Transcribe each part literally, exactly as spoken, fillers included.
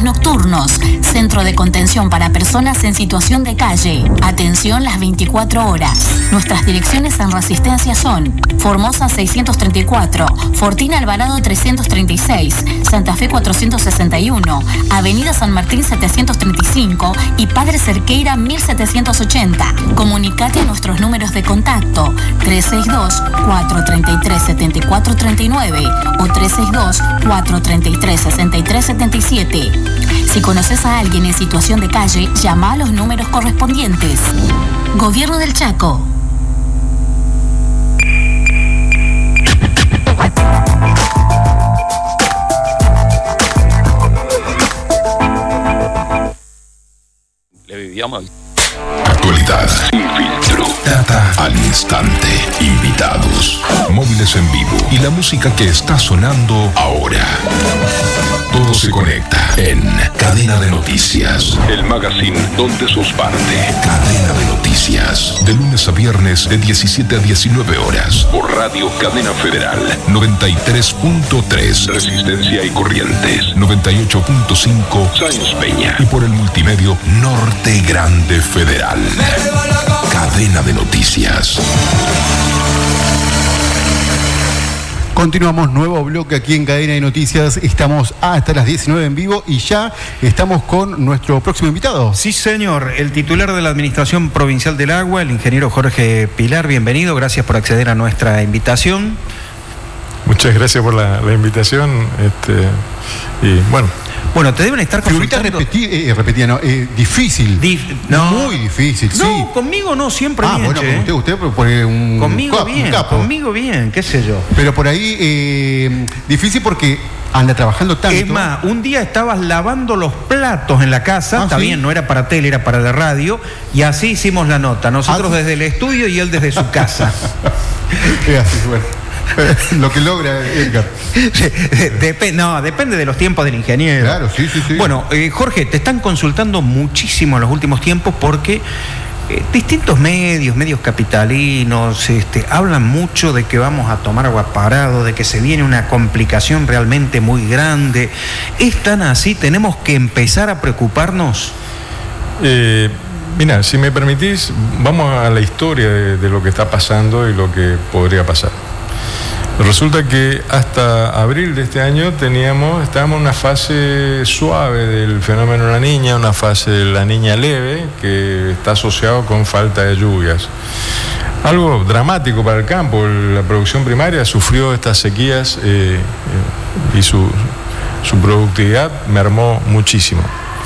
nocturnos. Centro de contención para personas en situación de calle. Atención las veinticuatro horas. Nuestras direcciones en Resistencia son Formosa seiscientos treinta y cuatro, Fortina Alvarado trescientos treinta y seis, Santa Fe cuatrocientos sesenta y uno, Avenida San Martín setecientos treinta y cinco y Padre Cerqueira mil setecientos ochenta. Comunicate a nuestros números de contacto tres seis dos, cuatro tres tres, siete cuatro tres nueve o tres seis dos, cuatro tres tres, seis tres siete siete. Si conoces a alguien en situación de calle, llama a los números correspondientes. Gobierno del Chaco. Le vivíamos. Actualidad sin filtro. Data al instante. Invitados. Móviles en vivo. Y la música que está sonando ahora. Todo se conecta en Cadena de Noticias. El magazine donde sos parte. Cadena de Noticias. De lunes a viernes de diecisiete a diecinueve horas. Por Radio Cadena Federal. noventa y tres punto tres. Resistencia y Corrientes. noventa y ocho punto cinco. Sáenz Peña. Y por el multimedio Norte Grande Federal. Cadena de Noticias. Continuamos, nuevo bloque aquí en Cadena de Noticias. Estamos hasta las diecinueve en vivo y ya estamos con nuestro próximo invitado. Sí, señor, el titular de la Administración Provincial del Agua, el ingeniero Jorge Pilar. Bienvenido, gracias por acceder a nuestra invitación. Muchas gracias por la, la invitación. Este, y bueno. Bueno, te deben estar consultando... Figurita repetí, eh, repetía, no, eh, difícil. Dif... No. Muy difícil, sí. No, conmigo no, siempre ah, bien, bueno, che. usted, usted pone un... Conmigo capo, bien, un capo. conmigo bien, qué sé yo. Pero por ahí, eh, difícil porque anda trabajando tanto. Es más, un día estabas lavando los platos en la casa, ah, está ¿sí? bien, no era para tele, era para la radio, y así hicimos la nota. Nosotros ah, desde el estudio y él desde su casa. Es así, bueno. Lo que logra Edgar. Dep- no, depende de los tiempos del ingeniero. Claro, sí, sí, sí. Bueno, eh, Jorge, te están consultando muchísimo en los últimos tiempos porque eh, distintos medios, medios capitalinos, este, hablan mucho de que vamos a tomar agua parado, de que se viene una complicación realmente muy grande. ¿Es tan así? ¿Tenemos que empezar a preocuparnos? Eh, mira, si me permitís, vamos a la historia de, de lo que está pasando y lo que podría pasar. Resulta que hasta abril de este año teníamos, estábamos en una fase suave del fenómeno de la niña, una fase de la niña leve, que está asociado con falta de lluvias. Algo dramático para el campo, la producción primaria sufrió estas sequías eh, y su, su productividad mermó muchísimo.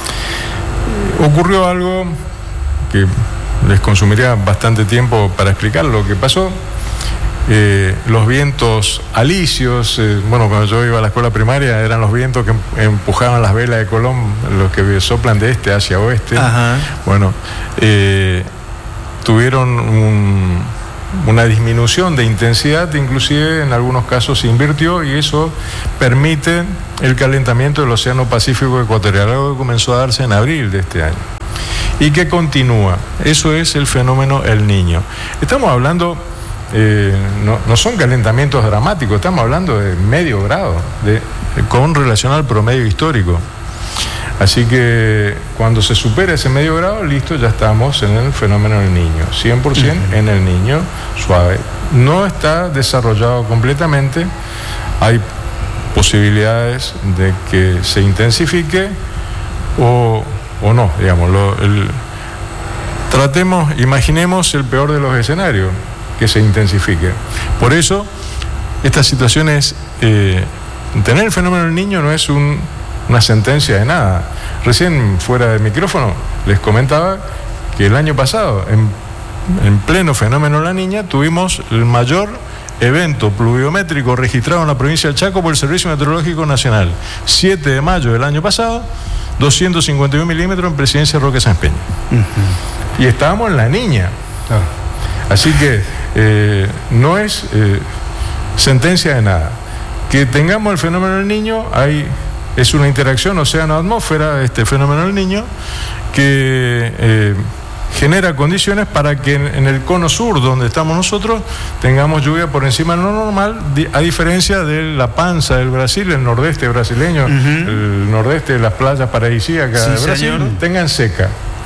Ocurrió algo que les consumiría bastante tiempo para explicar lo que pasó. Eh, los vientos alisios, eh, bueno, cuando yo iba a la escuela primaria eran los vientos que empujaban las velas de Colón, los que soplan de este hacia oeste. Ajá. Bueno, eh, tuvieron un, una disminución de intensidad, inclusive en algunos casos se invirtió y eso permite el calentamiento del Océano Pacífico Ecuatorial, algo que comenzó a darse en abril de este año y que continúa. Eso es el fenómeno El Niño. Estamos hablando... Eh, no, no son calentamientos dramáticos, estamos hablando de medio grado de, con relación al promedio histórico. Así que cuando se supera ese medio grado, listo, ya estamos en el fenómeno del Niño, cien por ciento uh-huh. en el Niño suave. No está desarrollado completamente, hay posibilidades de que se intensifique o, o no, digamos. Lo, el, tratemos, imaginemos el peor de los escenarios, que se intensifique. Por eso, estas situaciones, eh, tener el fenómeno del Niño no es un, una sentencia de nada. Recién, fuera del micrófono, les comentaba que el año pasado, en, en pleno fenómeno de la Niña, tuvimos el mayor evento pluviométrico registrado en la provincia del Chaco por el Servicio Meteorológico Nacional. siete de mayo del año pasado, doscientos cincuenta y uno milímetros en Presidencia Roque Sáenz Peña. Uh-huh. Y estábamos en la Niña. Ah. Así que eh, no es eh, sentencia de nada. Que tengamos el fenómeno del Niño, hay, es una interacción océano-atmósfera, este fenómeno del Niño, que eh, genera condiciones para que en, en el cono sur, donde estamos nosotros, tengamos lluvia por encima de lo normal, a diferencia de la panza del Brasil, el nordeste brasileño, uh-huh. el nordeste de las playas paradisíacas sí, de Brasil, señor. tengan seca.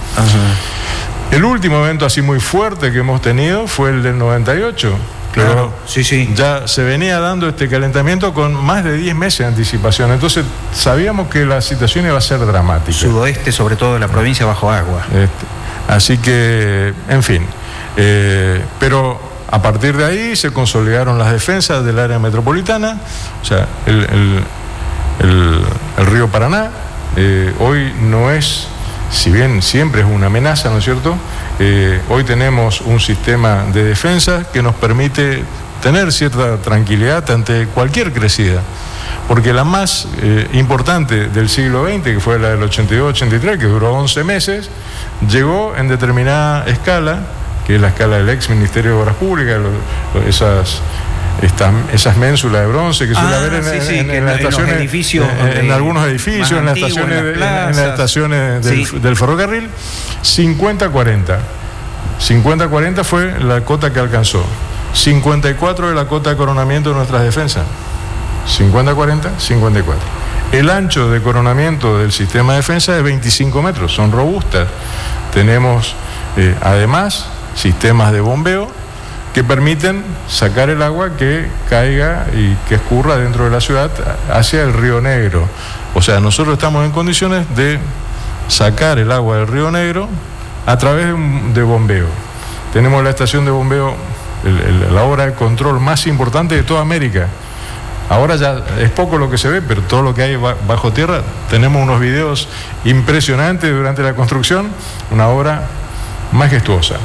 Uh-huh. El último evento así muy fuerte que hemos tenido fue el del noventa y ocho. Claro, sí, sí. Ya se venía dando este calentamiento con más de diez meses de anticipación, entonces sabíamos que la situación iba a ser dramática. Sudoeste, sobre todo de la provincia, bajo agua. Este, así que, en fin, eh, pero a partir de ahí se consolidaron las defensas del área metropolitana, o sea, el, el, el, el río Paraná, eh, hoy no es, si bien siempre es una amenaza, ¿no es cierto?, Eh, hoy tenemos un sistema de defensa que nos permite tener cierta tranquilidad ante cualquier crecida, porque la más eh, importante del siglo veinte, que fue la del ochenta y dos ochenta y tres, que duró once meses, llegó en determinada escala, que es la escala del ex Ministerio de Obras Públicas, lo, lo, esas, esta, esas ménsulas de bronce que suele ah, haber en, sí, sí, en, en, en las estaciones, edificios en, en algunos edificios, en las estaciones, en, en, en las estaciones del, sí. del ferrocarril. cincuenta cuarenta. cincuenta cuarenta fue la cota que alcanzó. cincuenta y cuatro de la cota de coronamiento de nuestras defensas. cincuenta cuarenta, cincuenta y cuatro. El ancho de coronamiento del sistema de defensa es veinticinco metros, son robustas. Tenemos eh, además sistemas de bombeo que permiten sacar el agua que caiga y que escurra dentro de la ciudad hacia el Río Negro. O sea, nosotros estamos en condiciones de sacar el agua del Río Negro a través de bombeo. Tenemos la estación de bombeo, el, el, la obra de control más importante de toda América. Ahora ya es poco lo que se ve, pero todo lo que hay bajo tierra, tenemos unos videos impresionantes durante la construcción, una obra majestuosa.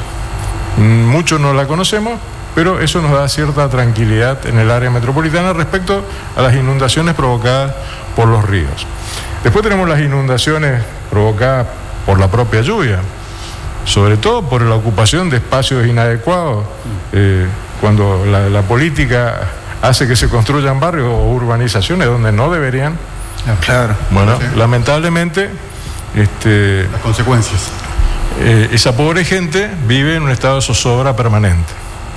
Muchos no la conocemos, pero eso nos da cierta tranquilidad en el área metropolitana respecto a las inundaciones provocadas por los ríos. Después tenemos las inundaciones provocadas por la propia lluvia, sobre todo por la ocupación de espacios inadecuados, eh, cuando la, la política hace que se construyan barrios o urbanizaciones donde no deberían. Claro. Bueno, sí. lamentablemente, este, las consecuencias. Eh, esa pobre gente vive en un estado de zozobra permanente.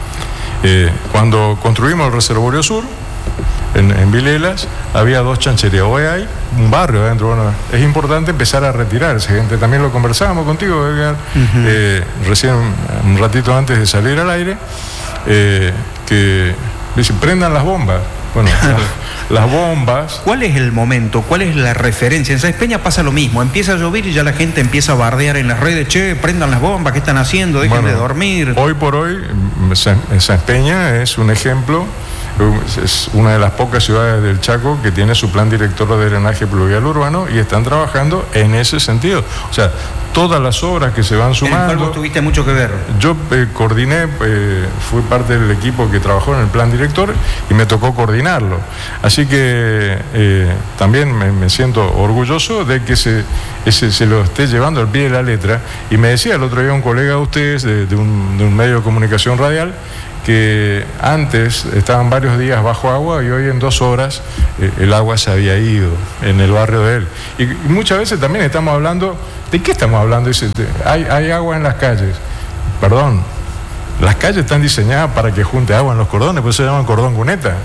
Eh, cuando construimos el reservorio sur, en, en Vilelas, había dos chancherías. Hoy hay un barrio adentro. Bueno, es importante empezar a retirarse, gente. También lo conversábamos contigo, Edgar, uh-huh. eh, recién, un ratito antes de salir al aire, eh, que dicen, prendan las bombas. Bueno, las, las bombas. ¿Cuál es el momento? ¿Cuál es la referencia? En Sáenz Peña pasa lo mismo. Empieza a llover y ya la gente empieza a bardear en las redes. Che, prendan las bombas, ¿qué están haciendo? Dejen bueno, de dormir. Hoy por hoy, Sáenz Peña es un ejemplo. Es una de las pocas ciudades del Chaco que tiene su plan director de drenaje pluvial urbano y están trabajando en ese sentido. O sea, todas las obras que se van sumando. ¿En el cual vos tuviste mucho que ver? Yo eh, coordiné, eh, fui parte del equipo que trabajó en el plan director y me tocó coordinarlo. Así que eh, también me, me siento orgulloso de que se, ese, se lo esté llevando al pie de la letra. Y me decía el otro día un colega de ustedes, de, de, un, de un medio de comunicación radial, que antes estaban varios días bajo agua y hoy en dos horas eh, el agua se había ido en el barrio de él. Y, y muchas veces también estamos hablando, ¿de qué estamos hablando? Dice, hay, hay agua en las calles. Perdón, las calles están diseñadas para que junte agua en los cordones, por eso se llaman cordón cuneta.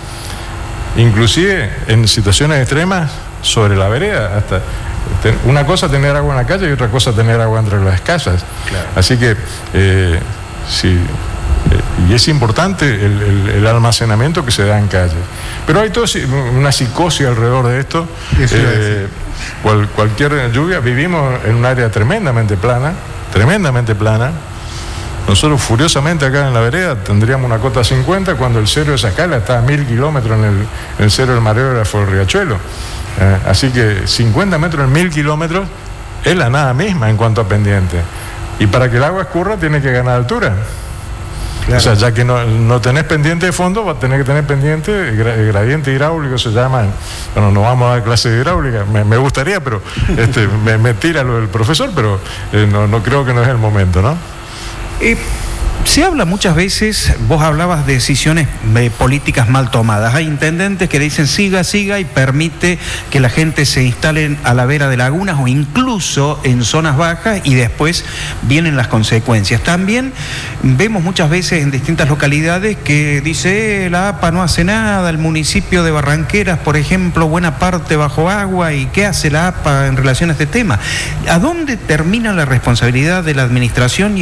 Inclusive en situaciones extremas sobre la vereda, hasta una cosa tener agua en la calle y otra cosa tener agua entre las casas. Claro. Así que eh, si y es importante el, el, el almacenamiento que se da en calle. Pero hay toda una psicosis alrededor de esto. Eh, cual, cualquier lluvia, vivimos en un área tremendamente plana, tremendamente plana. Nosotros furiosamente acá en la vereda tendríamos una cota cincuenta cuando el cero de esa escala está a mil kilómetros en el, en el cero del mareógrafo del Riachuelo. Eh, así que cincuenta metros en mil kilómetros es la nada misma en cuanto a pendiente. Y para que el agua escurra tiene que ganar altura. Claro. O sea, ya que no, no tenés pendiente de fondo, vas a tener que tener pendiente, el gradiente hidráulico se llama. Bueno, no vamos a dar clase de hidráulica, me, me gustaría, pero este, me, me tira lo del profesor, pero eh, no, no creo que no es el momento, ¿no? Eh, Se habla muchas veces, vos hablabas de decisiones eh, políticas mal tomadas. Hay intendentes que dicen siga, siga y permite que la gente se instale a la vera de lagunas o incluso en zonas bajas y después vienen las consecuencias. También vemos muchas veces en distintas localidades que dice eh, la A P A no hace nada, el municipio de Barranqueras, por ejemplo, buena parte bajo agua, ¿y qué hace la A P A en relación a este tema? ¿A dónde termina la responsabilidad de la administración y